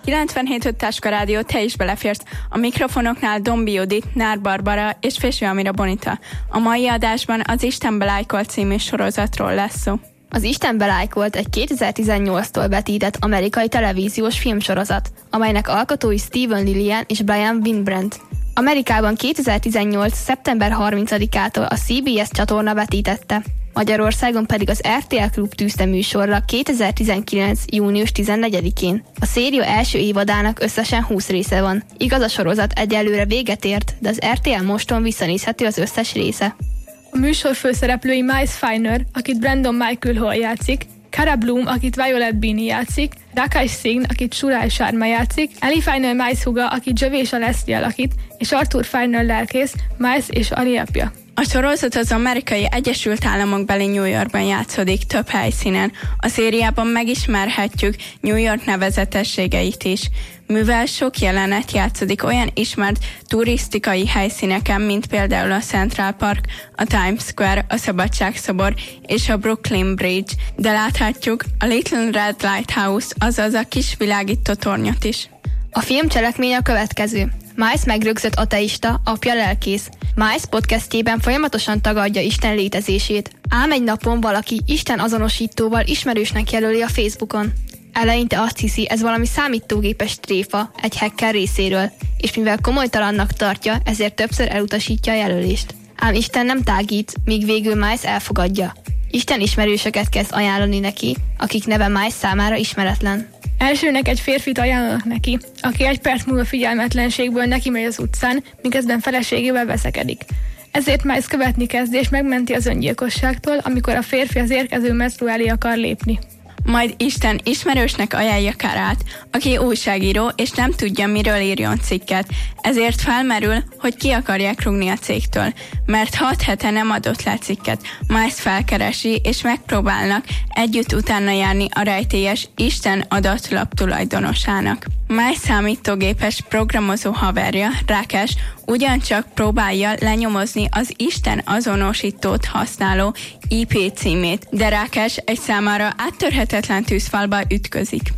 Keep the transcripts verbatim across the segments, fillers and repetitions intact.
kilencvenhét öt Táska Rádió, te is beleférsz. A mikrofonoknál Dombi Judit, Nár Barbara és Fésű Amira Bonita. A mai adásban az Isten belájkolt című sorozatról lesz szó. Az Isten belájkolt egy kétezer-tizennyolctól vetített amerikai televíziós filmsorozat, amelynek alkotói Steven Lillian és Brian Winbrandt. Amerikában kétezer-tizennyolc. szeptember harmincadikától a cé bé es csatorna vetítette. Magyarországon pedig az er té el Klub tűzte műsorra kétezer-tizenkilenc. június tizennegyedikén. A széria első évadának összesen húsz része van. Igaz, a sorozat egyelőre véget ért, de az er té el Moston visszanézhető az összes része. A műsor főszereplői Miles Feiner, akit Brandon Michael Hall játszik, Cara Bloom, akit Violet Beanie játszik, Rakesh Singh, akit Surai Sharma játszik, Ellie Feiner Miles húga, akit Javisha Leslie alakít, és Arthur Feiner lelkész, Miles és Ali apja. A sorozat az Amerikai Egyesült Államok beli New Yorkban játszódik több helyszínen. A szériában megismerhetjük New York nevezetességeit is, mivel sok jelenet játszódik olyan ismert turisztikai helyszíneken, mint például a Central Park, a Times Square, a Szabadságszobor és a Brooklyn Bridge, de láthatjuk a Little Red Lighthouse, azaz a kis világító tornyot is. A film cselekménye a következő. Miles megrögzött ateista, apja lelkész. Miles podcastjében folyamatosan tagadja Isten létezését, ám egy napon valaki Isten azonosítóval ismerősnek jelöli a Facebookon. Eleinte azt hiszi, ez valami számítógépes tréfa egy hacker részéről, és mivel komolytalannak tartja, ezért többször elutasítja a jelölést. Ám Isten nem tágít, míg végül Miles elfogadja. Isten ismerősöket kezd ajánlani neki, akik neve Miles számára ismeretlen. Elsőnek egy férfit ajánlanak neki, aki egy perc múlva figyelmetlenségből neki megy az utcán, miközben feleségével veszekedik. Ezért Miles követni kezdi és megmenti az öngyilkosságtól, amikor a férfi az érkező metró elé akar lépni. Majd Isten ismerősnek ajánlja Carát, aki újságíró és nem tudja, miről írjon cikket, ezért felmerül, hogy ki akarják rúgni a cégtől, mert hat hete nem adott le cikket. Miles felkeresi és megpróbálnak együtt utána járni a rejtélyes Isten adatlap tulajdonosának. Miles számítógépes programozó haverja, Rakesh, ugyancsak próbálja lenyomozni az Isten azonosítót használó i pé címét, de Rakesh egy számára áttörhetetlen tűzfalba ütközik.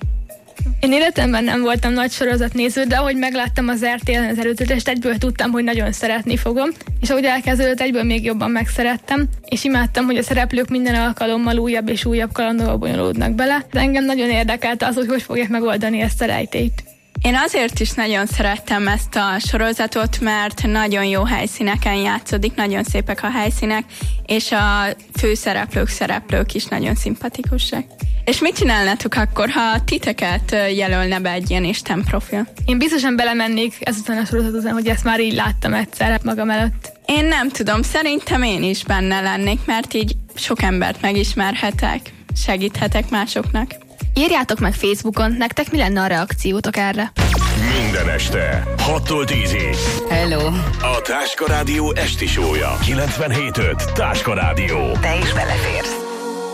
Én életemben nem voltam nagy sorozatnéző, de ahogy megláttam az er té el-en az előzetest, egyből tudtam, hogy nagyon szeretni fogom, és ahogy elkezdődött, egyből még jobban megszerettem, és imádtam, hogy a szereplők minden alkalommal újabb és újabb kalandokba bonyolódnak bele, de engem nagyon érdekelte az, hogy hogy fogják megoldani ezt a rejtélyt. Én azért is nagyon szerettem ezt a sorozatot, mert nagyon jó helyszíneken játszódik, nagyon szépek a helyszínek, és a főszereplők, szereplők is nagyon szimpatikusak. És mit csinálnátok akkor, ha titeket jelölne be egy ilyen Isten profil? Én biztosan belemennék ezután a sorozat után, hogy ezt már így láttam egyszer magam előtt. Én nem tudom, szerintem én is benne lennék, mert így sok embert megismerhetek, segíthetek másoknak. Írjátok meg Facebookon, nektek mi lenne a reakciótok erre? Minden este, hattól tízig. Hello! A Táska Rádió esti show-ja. kilencvenhét öt Táska Rádió. Te is beleférsz.